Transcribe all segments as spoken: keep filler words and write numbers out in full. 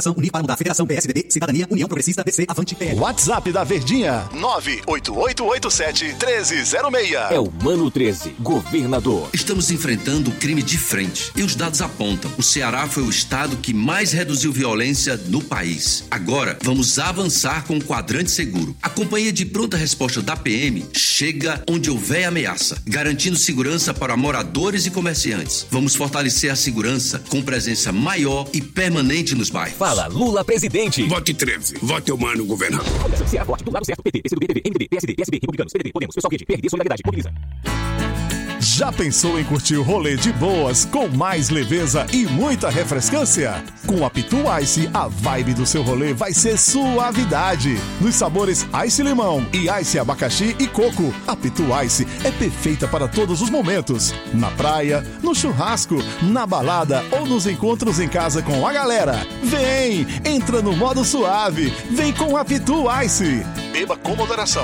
Coligação Unir para Mudar. Federação P S D B, Cidadania, União Progressista, D C, Avante, P L. WhatsApp da Verdinha, nove oito oito oito sete um três zero seis. É o Mano treze, governador. Estamos enfrentando o crime de frente e os dados apontam. O Ceará foi o estado que mais reduziu violência no país. Agora, vamos avançar com o quadrante seguro. A companhia de pronta resposta da P M chega onde houver ameaça, garantindo segurança para moradores e comerciantes. Vamos fortalecer a segurança com presença maior e permanente nos bairros. Fala, Lula presidente. Vote treze. Vote humano, governador. Ceará forte, do lado certo, P T, P C do B, P V, M D B, P S D, P S B, Republicanos, P D T, Podemos, Pessoal Quente, P R D, Solidariedade, Mobiliza. Já pensou em curtir o rolê de boas, com mais leveza e muita refrescância? Com a Pitu Ice, a vibe do seu rolê vai ser suavidade. Nos sabores Ice Limão e Ice Abacaxi e Coco, a Pitu Ice é perfeita para todos os momentos. Na praia, no churrasco, na balada ou nos encontros em casa com a galera. Vem, entra no modo suave, vem com a Pitu Ice. Beba com moderação.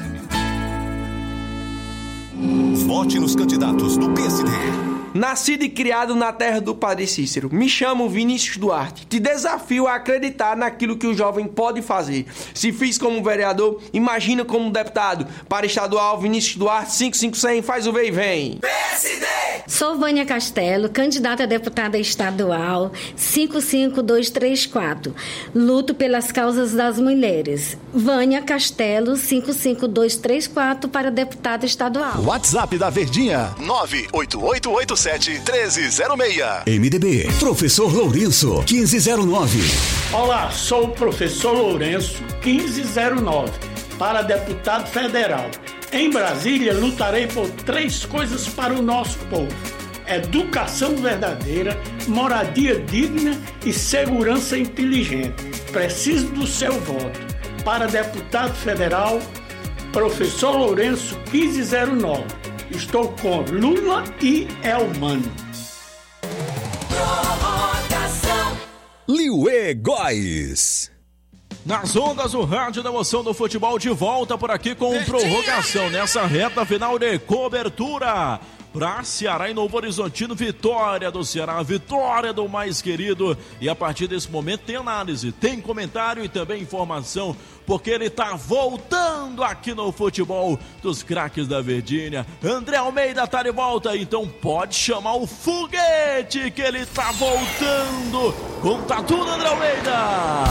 Vote nos candidatos do P S D. Nascido e criado na terra do Padre Cícero, me chamo Vinícius Duarte. Te desafio a acreditar naquilo que o jovem pode fazer. Se fiz como vereador, imagina como deputado. Para estadual, Vinícius Duarte, cinco cinco zero zero, faz o vem e vem. P S D! Sou Vânia Castelo, candidata a deputada estadual, cinco cinco dois três quatro. Luto pelas causas das mulheres. Vânia Castelo, cinco cinco dois três quatro, para deputada estadual. WhatsApp da Verdinha, nove oito oito oito sete um três zero seis. M D B, Professor Lourenço, quinze zero nove. Olá, sou o professor Lourenço, quinze zero nove, para deputado federal. Em Brasília, lutarei por três coisas para o nosso povo: educação verdadeira, moradia digna e segurança inteligente. Preciso do seu voto. Para deputado federal, professor Lourenço, quinze zero nove. Estou com Lula e Elmano. Liuê Góes. Nas ondas do rádio da emoção do futebol, de volta por aqui com prorrogação nessa reta final de cobertura para Ceará e Novo Horizontino. Vitória do Ceará, vitória do mais querido. E a partir desse momento tem análise, tem comentário e também informação, porque ele tá voltando aqui no futebol dos craques da Verdinha. André Almeida tá de volta, então pode chamar o foguete que ele tá voltando. Conta tudo, André Almeida.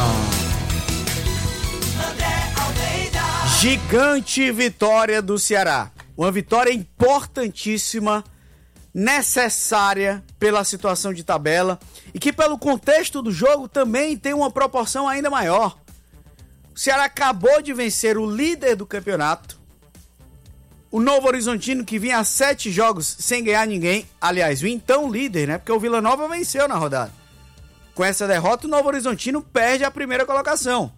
Gigante vitória do Ceará. Uma vitória importantíssima, necessária pela situação de tabela e que pelo contexto do jogo também tem uma proporção ainda maior. O Ceará acabou de vencer o líder do campeonato, o Novo Horizontino, que vinha a sete jogos sem ganhar ninguém. Aliás, o então líder, né? Porque o Vila Nova venceu na rodada. Com essa derrota, o Novo Horizontino perde a primeira colocação.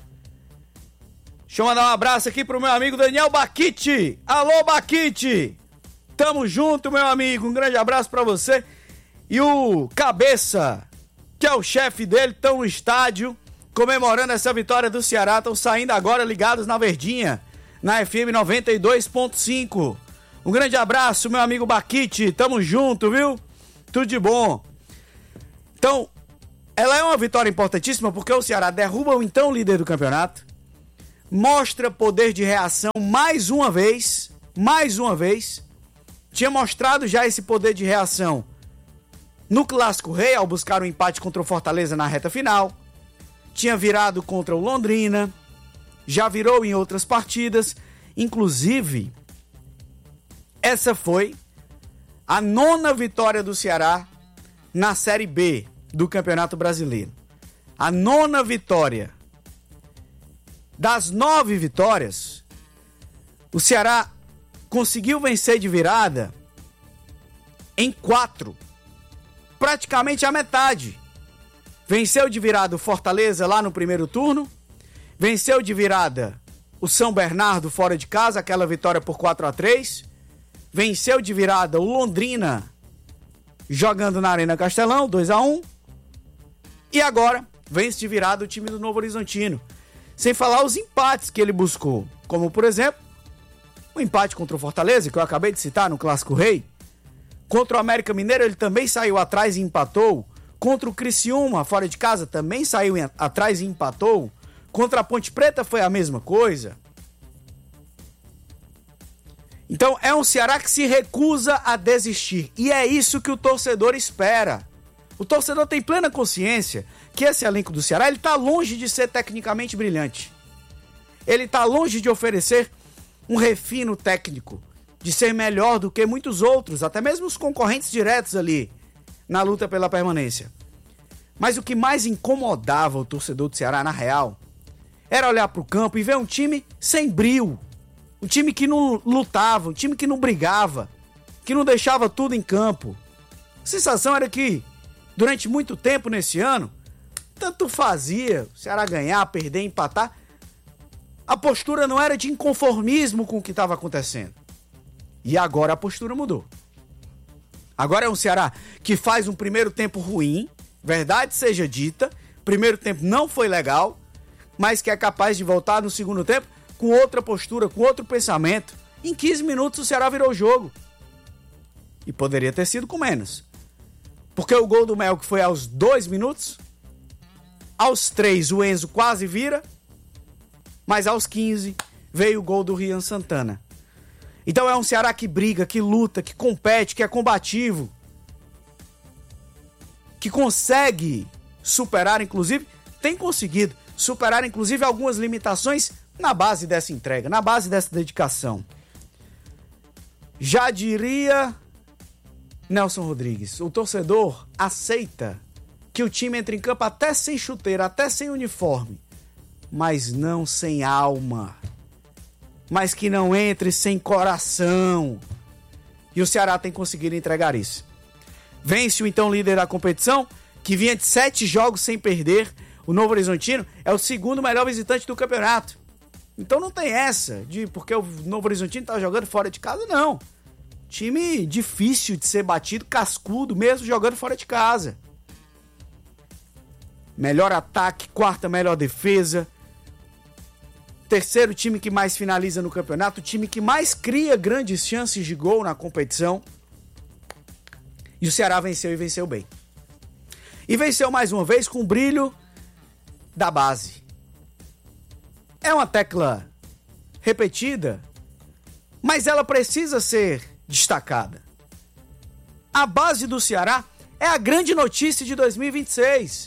Deixa eu mandar um abraço aqui pro meu amigo Daniel Baquite. Alô, Baquite! Tamo junto, meu amigo. Um grande abraço pra você. E o Cabeça, que é o chefe dele, estão no estádio comemorando essa vitória do Ceará. Estão saindo agora ligados na Verdinha, na F M noventa e dois ponto cinco. Um grande abraço, meu amigo Baquite. Tamo junto, viu? Tudo de bom. Então, ela é uma vitória importantíssima porque o Ceará derruba o então líder do campeonato, mostra poder de reação mais uma vez, mais uma vez. Tinha mostrado já esse poder de reação no Clássico Rei, ao buscar um empate contra o Fortaleza na reta final. Tinha virado contra o Londrina, já virou em outras partidas. Inclusive, essa foi a nona vitória do Ceará na Série B do Campeonato Brasileiro. A nona vitória. Das nove vitórias, o Ceará conseguiu vencer de virada em quatro. Praticamente a metade. Venceu de virada o Fortaleza lá no primeiro turno. Venceu de virada o São Bernardo fora de casa, aquela vitória por quatro a três. Venceu de virada o Londrina jogando na Arena Castelão, dois a um. E agora vence de virada o time do Novo Horizontino. Sem falar os empates que ele buscou, como por exemplo, o empate contra o Fortaleza, que eu acabei de citar no Clássico Rei. Contra o América Mineiro ele também saiu atrás e empatou Contra o Criciúma, fora de casa, também saiu em, atrás e empatou. Contra a Ponte Preta foi a mesma coisa. Então é um Ceará que se recusa a desistir. E é isso que o torcedor espera. O torcedor tem plena consciência que esse elenco do Ceará, ele está longe de ser tecnicamente brilhante. Ele está longe de oferecer um refino técnico, de ser melhor do que muitos outros, até mesmo os concorrentes diretos ali na luta pela permanência. Mas o que mais incomodava o torcedor do Ceará, na real, era olhar para o campo e ver um time sem brio, um time que não lutava, um time que não brigava, que não deixava tudo em campo. A sensação era que, durante muito tempo nesse ano, tanto fazia o Ceará ganhar, perder, empatar. A postura não era de inconformismo com o que estava acontecendo. E agora a postura mudou. Agora é um Ceará que faz um primeiro tempo ruim, verdade seja dita, primeiro tempo não foi legal, mas que é capaz de voltar no segundo tempo com outra postura, com outro pensamento. Em quinze minutos o Ceará virou o jogo. E poderia ter sido com menos. Porque o gol do Melk foi aos dois minutos, aos três o Enzo quase vira, mas aos quinze veio o gol do Rian Santana. Então é um Ceará que briga, que luta, que compete, que é combativo, que consegue superar, inclusive, tem conseguido superar, inclusive, algumas limitações na base dessa entrega, na base dessa dedicação. Já diria Nelson Rodrigues, o torcedor aceita que o time entre em campo até sem chuteira, até sem uniforme, mas não sem alma. Mas que não entre sem coração. E o Ceará tem conseguido entregar isso. Vence o então líder da competição, que vinha de sete jogos sem perder. O Novo Horizontino é o segundo melhor visitante do campeonato. Então não tem essa de porque o Novo Horizontino tá jogando fora de casa, não. Time difícil de ser batido, cascudo, mesmo jogando fora de casa. Melhor ataque, quarta melhor defesa. Terceiro time que mais finaliza no campeonato, o time que mais cria grandes chances de gol na competição. E o Ceará venceu e venceu bem. E venceu mais uma vez com o brilho da base. É uma tecla repetida, mas ela precisa ser destacada. A base do Ceará é a grande notícia de dois mil e vinte e seis.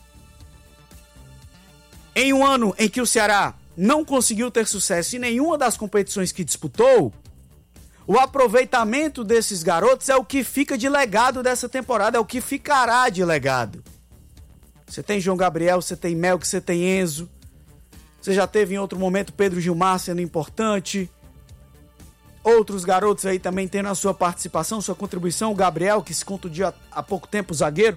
Em um ano em que o Ceará não conseguiu ter sucesso em nenhuma das competições que disputou, o aproveitamento desses garotos é o que fica de legado dessa temporada, é o que ficará de legado. Você tem João Gabriel, você tem Melk, você tem Enzo, você já teve em outro momento Pedro Gilmar sendo importante, outros garotos aí também tendo a sua participação, sua contribuição, o Gabriel, que se contundiu há pouco tempo, o zagueiro.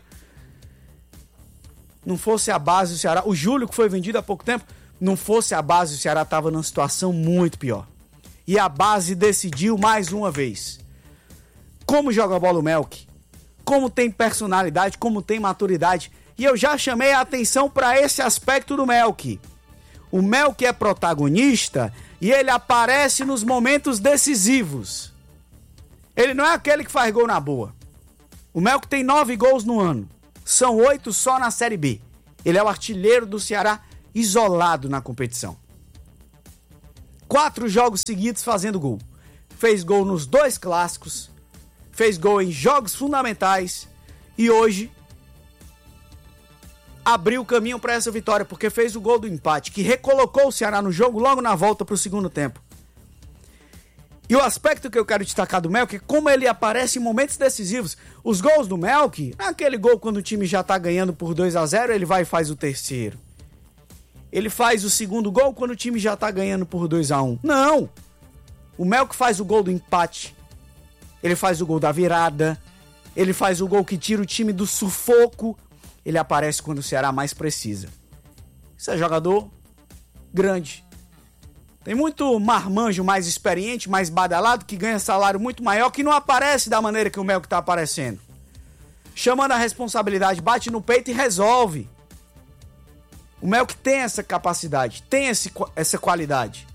Não fosse a base do Ceará, o Júlio, que foi vendido há pouco tempo, não fosse a base, o Ceará estava numa situação muito pior. E a base decidiu mais uma vez. Como joga a bola o Melk, como tem personalidade, como tem maturidade. E eu já chamei a atenção para esse aspecto do Melk. O Melk é protagonista e ele aparece nos momentos decisivos. Ele não é aquele que faz gol na boa. O Melk tem nove gols no ano. São oito só na Série B. Ele é o artilheiro do Ceará isolado na competição. Quatro jogos seguidos fazendo gol. Fez gol nos dois clássicos. Fez gol em jogos fundamentais. E hoje abriu o caminho para essa vitória, porque fez o gol do empate, que recolocou o Ceará no jogo logo na volta para o segundo tempo. E o aspecto que eu quero destacar do Melk é como ele aparece em momentos decisivos. Os gols do Melk, não é aquele gol quando o time já está ganhando por dois a zero, ele vai e faz o terceiro. Ele faz o segundo gol quando o time já está ganhando por dois a um. Não! O Melk faz o gol do empate. Ele faz o gol da virada. Ele faz o gol que tira o time do sufoco. Ele aparece quando o Ceará mais precisa. Isso é jogador grande. Tem muito marmanjo mais experiente, mais badalado, que ganha salário muito maior, que não aparece da maneira que o Melk está aparecendo. Chamando a responsabilidade, bate no peito e resolve. O Melk tem essa capacidade, tem esse, essa qualidade.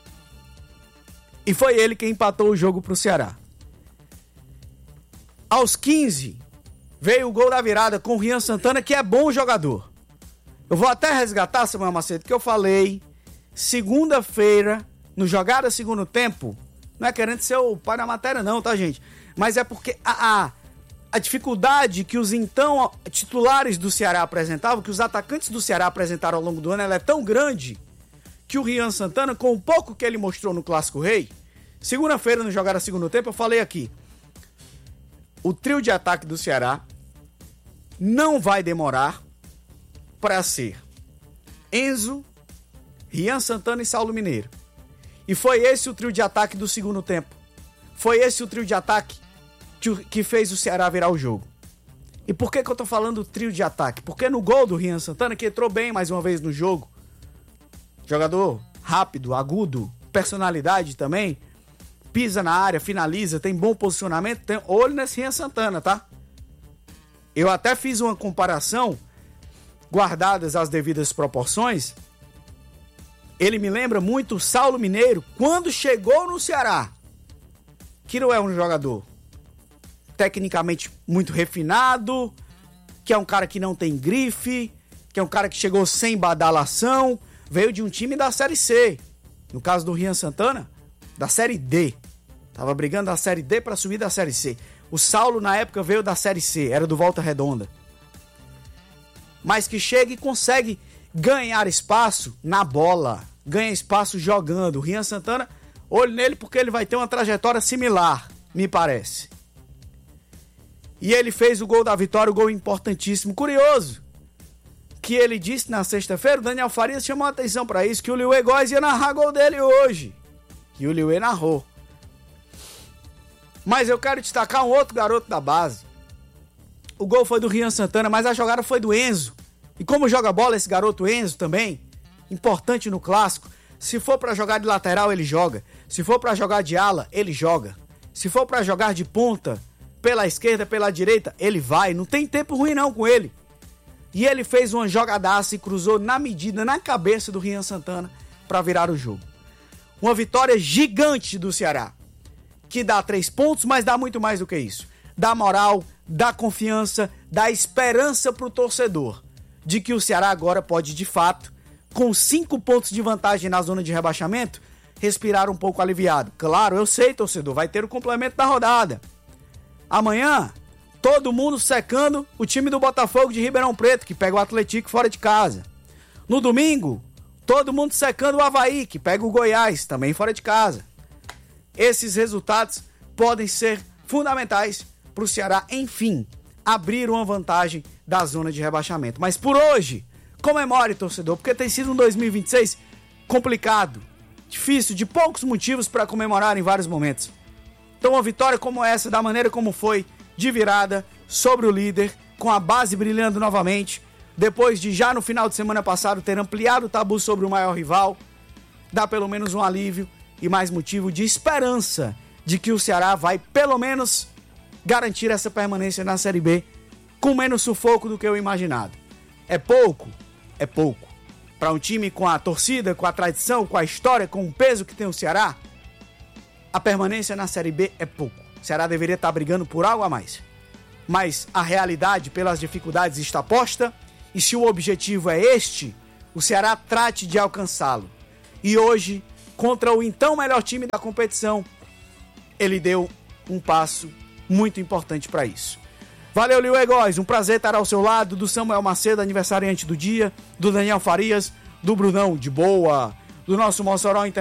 E foi ele quem empatou o jogo para o Ceará. Aos quinze, veio o gol da virada com o Rian Santana, que é bom jogador. Eu vou até resgatar, Samuel Macedo, que eu falei segunda-feira, no Jogada Segundo Tempo, não é querendo ser o pai da matéria não, tá, gente? Mas é porque a, a, a dificuldade que os então titulares do Ceará apresentavam, que os atacantes do Ceará apresentaram ao longo do ano, ela é tão grande que o Rian Santana, com o pouco que ele mostrou no Clássico Rei, segunda-feira, no Jogada Segundo Tempo, eu falei aqui, o trio de ataque do Ceará não vai demorar para ser Enzo, Rian Santana e Saulo Mineiro. E foi esse o trio de ataque do segundo tempo. Foi esse o trio de ataque que, que fez o Ceará virar o jogo. E por que que eu tô falando trio de ataque? Porque no gol do Rian Santana, que entrou bem mais uma vez no jogo, jogador rápido, agudo, personalidade também, pisa na área, finaliza, tem bom posicionamento, tem olho nesse Rian Santana, tá? Eu até fiz uma comparação, guardadas as devidas proporções. Ele me lembra muito o Saulo Mineiro quando chegou no Ceará, que não é um jogador tecnicamente muito refinado, que é um cara que não tem grife, que é um cara que chegou sem badalação, veio de um time da Série C. No caso do Rian Santana, da Série D. Tava brigando da Série D para subir da Série C. O Saulo, na época, veio da Série C, era do Volta Redonda. Mas que chega e consegue ganhar espaço na bola, ganha espaço jogando. O Rian Santana, olho nele porque ele vai ter uma trajetória similar, me parece. E ele fez o gol da vitória, o gol importantíssimo. Curioso que ele disse na sexta-feira, o Daniel Farias chamou a atenção para isso, que o Liuê Góes ia narrar gol dele hoje. E o Liuê narrou. Mas eu quero destacar um outro garoto da base. O gol foi do Rian Santana, mas a jogada foi do Enzo. E como joga bola esse garoto Enzo também, importante no clássico, se for pra jogar de lateral, ele joga. Se for pra jogar de ala, ele joga. Se for pra jogar de ponta, pela esquerda, pela direita, ele vai. Não tem tempo ruim não com ele. E ele fez uma jogadaça e cruzou na medida, na cabeça do Rian Santana pra virar o jogo. Uma vitória gigante do Ceará, que dá três pontos, mas dá muito mais do que isso. Dá moral, dá confiança, dá esperança pro torcedor de que o Ceará agora pode, de fato, com cinco pontos de vantagem na zona de rebaixamento, respirar um pouco aliviado. Claro, eu sei, torcedor, vai ter o complemento da rodada. Amanhã, todo mundo secando o time do Botafogo de Ribeirão Preto, que pega o Atlético fora de casa. No domingo, todo mundo secando o Avaí, que pega o Goiás, também fora de casa. Esses resultados podem ser fundamentais para o Ceará, enfim, abrir uma vantagem da zona de rebaixamento. Mas por hoje, comemore, torcedor, porque tem sido um dois mil e vinte e seis complicado, difícil, de poucos motivos para comemorar em vários momentos. Então uma vitória como essa, da maneira como foi, de virada sobre o líder, com a base brilhando novamente, depois de já no final de semana passado ter ampliado o tabu sobre o maior rival, dá pelo menos um alívio e mais motivo de esperança de que o Ceará vai pelo menos garantir essa permanência na Série B com menos sufoco do que o imaginado. É pouco? É pouco. Para um time com a torcida, com a tradição, com a história, com o peso que tem o Ceará, a permanência na Série B é pouco. O Ceará deveria estar brigando por algo a mais. Mas a realidade, pelas dificuldades, está posta, e se o objetivo é este, o Ceará trate de alcançá-lo. E hoje, contra o então melhor time da competição, ele deu um passo muito importante para isso. Valeu, Liuê Góes, um prazer estar ao seu lado, do Samuel Macedo, aniversariante do dia, do Daniel Farias, do Brunão de Boa, do nosso Mossoró Inter